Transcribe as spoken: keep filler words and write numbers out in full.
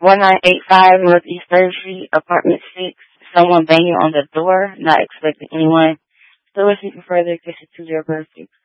one nine eight five Northeast third Street, apartment six. Someone banging on the door, not expecting anyone. Still listening for further, kiss it to your perfect.